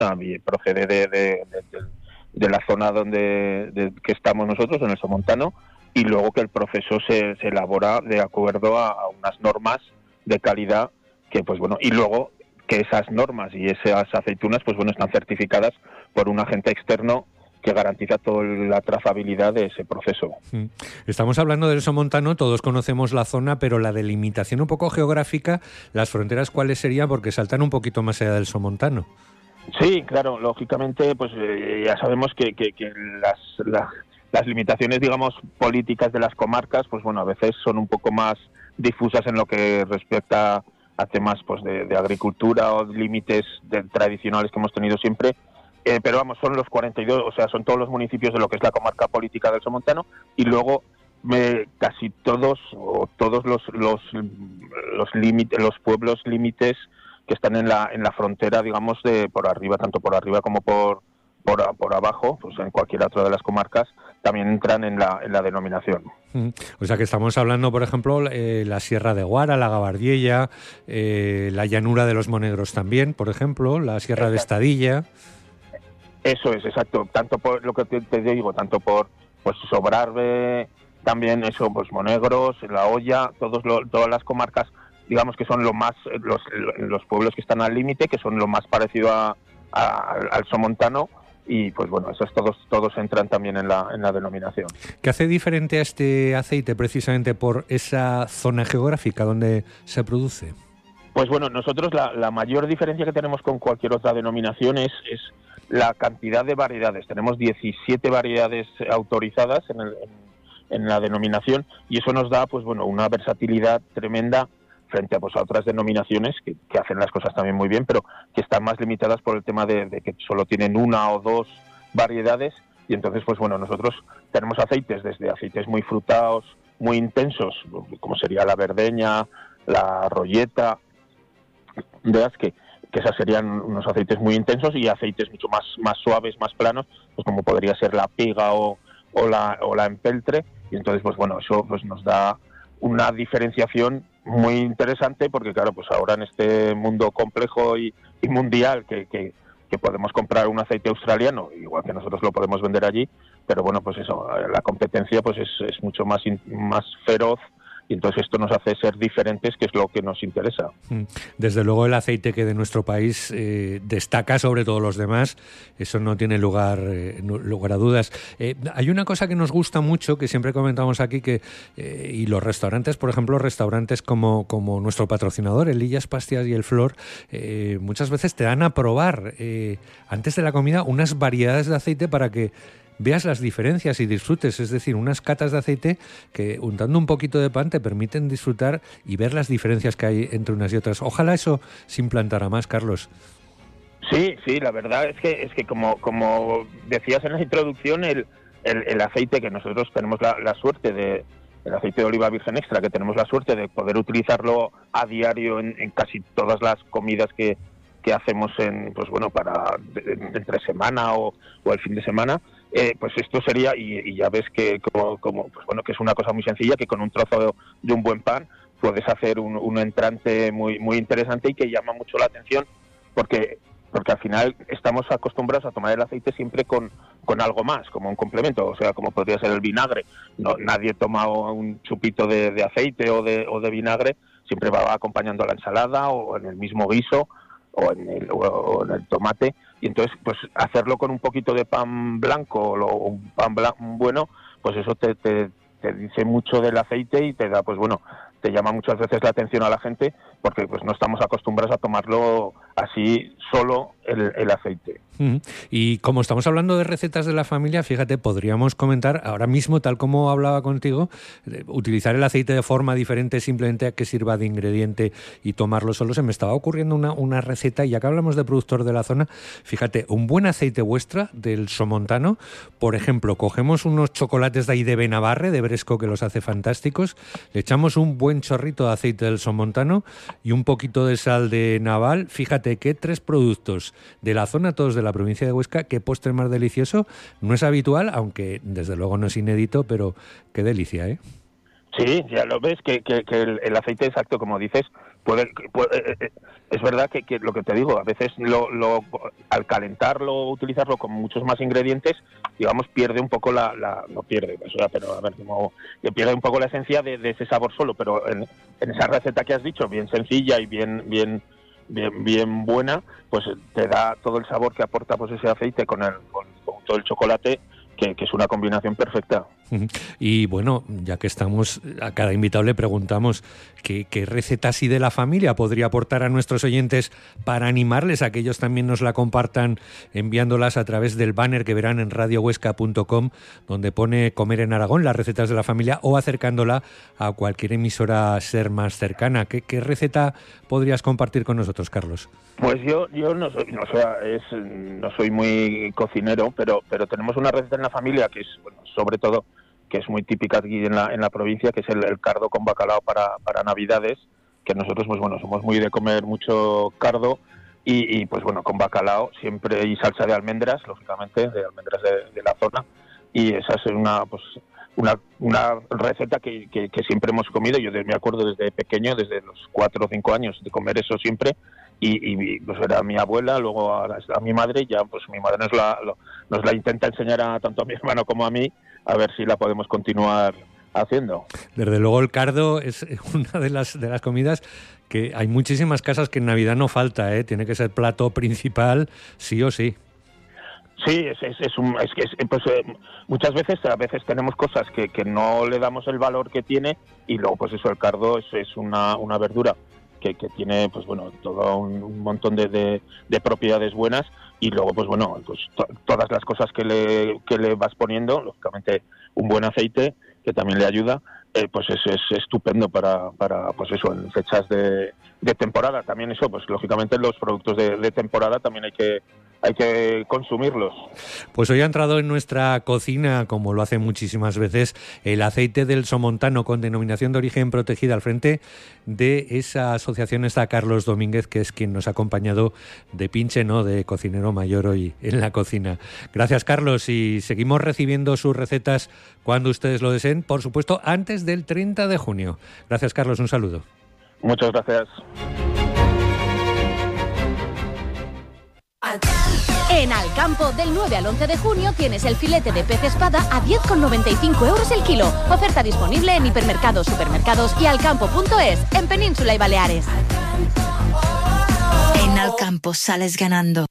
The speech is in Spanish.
procede de la zona que estamos nosotros, en el Somontano, y luego que el proceso se elabora de acuerdo a unas normas de calidad que, pues bueno, y luego que esas normas y esas aceitunas, pues bueno, están certificadas por un agente externo que garantiza toda la trazabilidad de ese proceso. Estamos hablando del Somontano, todos conocemos la zona, pero la delimitación un poco geográfica, las fronteras, ¿cuáles serían? Porque saltan un poquito más allá del Somontano. Sí, claro, lógicamente, pues ya sabemos que las limitaciones, digamos, políticas de las comarcas, pues bueno, a veces son un poco más difusas en lo que respecta a temas pues de agricultura o límites tradicionales que hemos tenido siempre. Pero vamos, son los 42, o sea, son todos los municipios de lo que es la comarca política del Somontano, y luego casi todos los límites, los pueblos límites que están en la frontera, digamos, por arriba, tanto por arriba como por abajo, pues en cualquier otra de las comarcas, también entran en la denominación. O sea que estamos hablando, por ejemplo, la Sierra de Guara, la Gabardiella, la llanura de los Monegros también, por ejemplo, la Sierra de Estadilla. Eso es, exacto. Tanto por lo que te digo, tanto por pues Sobrarbe, también eso, pues Monegros, La Hoya, todas las comarcas, digamos que son los pueblos que están al límite, que son lo más parecido al Somontano, y pues bueno, esos todos entran también en la denominación. ¿Qué hace diferente a este aceite precisamente por esa zona geográfica donde se produce? Pues bueno, nosotros la mayor diferencia que tenemos con cualquier otra denominación es la cantidad de variedades. Tenemos 17 variedades autorizadas en la denominación, y eso nos da pues bueno, una versatilidad tremenda frente a otras denominaciones que hacen las cosas también muy bien, pero que están más limitadas por el tema de que solo tienen una o dos variedades. Y entonces, pues bueno, nosotros tenemos aceites, desde aceites muy frutados, muy intensos, como sería la verdeña, la rolleta, veas que esas serían unos aceites muy intensos, y aceites mucho más suaves, más planos, pues como podría ser la piga o la empeltre. Y entonces, pues bueno, eso pues nos da una diferenciación muy interesante, porque claro, pues ahora en este mundo complejo y mundial que podemos comprar un aceite australiano, igual que nosotros lo podemos vender allí, pero bueno, pues eso, la competencia pues es mucho más feroz, y entonces esto nos hace ser diferentes, que es lo que nos interesa. Desde luego el aceite que de nuestro país destaca sobre todos los demás, eso no tiene lugar a dudas. Hay una cosa que nos gusta mucho, que siempre comentamos aquí, y los restaurantes, por ejemplo, restaurantes como nuestro patrocinador, el Illas Pastillas y el Flor, muchas veces te dan a probar antes de la comida unas variedades de aceite para que veas las diferencias y disfrutes, es decir, unas catas de aceite que, untando un poquito de pan, te permiten disfrutar y ver las diferencias que hay entre unas y otras. Ojalá eso se implantara más, Carlos. Sí, la verdad es que como decías en la introducción, el aceite que nosotros tenemos la suerte el aceite de oliva virgen extra, que tenemos la suerte de poder utilizarlo a diario en casi todas las comidas que hacemos entre semana o el fin de semana. Pues esto sería, y ya ves que que es una cosa muy sencilla, que con un trozo de un buen pan puedes hacer un entrante muy muy interesante, y que llama mucho la atención, porque al final estamos acostumbrados a tomar el aceite siempre con algo más, como un complemento, o sea, como podría ser el vinagre. Nadie toma un chupito de aceite o de vinagre, siempre va acompañando a la ensalada o en el mismo guiso o en el tomate. Y entonces, pues hacerlo con un poquito de pan blanco o un pan bueno, pues eso te dice mucho del aceite, y te da, pues bueno, te llama muchas veces la atención a la gente, porque pues no estamos acostumbrados a tomarlo así solo el aceite. Y como estamos hablando de recetas de la familia, fíjate, podríamos comentar ahora mismo, tal como hablaba contigo, utilizar el aceite de forma diferente, simplemente a que sirva de ingrediente y tomarlo solo. Se me estaba ocurriendo una receta, y ya que hablamos de productor de la zona, fíjate, un buen aceite vuestra del Somontano, por ejemplo, cogemos unos chocolates de ahí de Benabarre, de Bresco, que los hace fantásticos, le echamos un buen chorrito de aceite del Somontano y un poquito de sal de Naval. Fíjate que 3 productos de la zona, todos de la provincia de Huesca. Qué postre más delicioso. No es habitual, aunque desde luego no es inédito, pero qué delicia, ¿eh? Sí, ya lo ves, que el aceite, exacto, como dices, es verdad que lo que te digo, a veces al calentarlo, utilizarlo con muchos más ingredientes, digamos, pierde un poco no pierde, o sea, pero a ver, como que pierde un poco la esencia de ese sabor solo, pero en esa receta que has dicho, bien sencilla y bien buena, pues te da todo el sabor que aporta pues ese aceite con todo el chocolate, que es una combinación perfecta. Y bueno, ya que estamos, a cada invitado le preguntamos qué receta así de la familia podría aportar a nuestros oyentes para animarles a que ellos también nos la compartan, enviándolas a través del banner que verán en radiohuesca.com, donde pone Comer en Aragón, las recetas de la familia, o acercándola a cualquier emisora SER más cercana. ¿Qué receta podrías compartir con nosotros, Carlos? Pues yo no soy muy cocinero, pero tenemos una receta en la familia que es, bueno, sobre todo, que es muy típica aquí en la provincia, que es el cardo con bacalao para Navidades, que nosotros, pues bueno, somos muy de comer mucho cardo y pues bueno, con bacalao siempre, y salsa de almendras, lógicamente, de almendras de la zona, y esa es una receta que siempre hemos comido. Yo me acuerdo desde pequeño, desde los 4 o 5 años, de comer eso siempre, y pues era mi abuela, luego a mi madre, ya pues mi madre nos la intenta enseñar tanto a mi hermano como a mí, a ver si la podemos continuar haciendo. Desde luego el cardo es una de las comidas que hay muchísimas casas que en Navidad no falta, ¿eh? Tiene que ser plato principal, sí o sí. Sí, muchas veces tenemos cosas que no le damos el valor que tiene, y luego pues eso, el cardo es una verdura que tiene, pues bueno, todo un montón de propiedades buenas, y luego pues bueno, pues todas las cosas que le vas poniendo, lógicamente un buen aceite que también le ayuda, pues es estupendo para pues eso, en fechas de temporada. También eso, pues lógicamente los productos de temporada también hay que consumirlos. Pues hoy ha entrado en nuestra cocina, como lo hace muchísimas veces, el aceite del somontano con denominación de origen protegida, al frente de esa asociación está Carlos Domínguez, que es quien nos ha acompañado de pinche, ¿no?, de cocinero mayor hoy en la cocina. Gracias, Carlos, y seguimos recibiendo sus recetas cuando ustedes lo deseen, por supuesto, antes del 30 de junio. Gracias, Carlos, un saludo. Muchas gracias. En Alcampo, del 9 al 11 de junio, tienes el filete de pez espada a 10,95 euros el kilo. Oferta disponible en hipermercados, supermercados y alcampo.es, en Península y Baleares. En Alcampo sales ganando.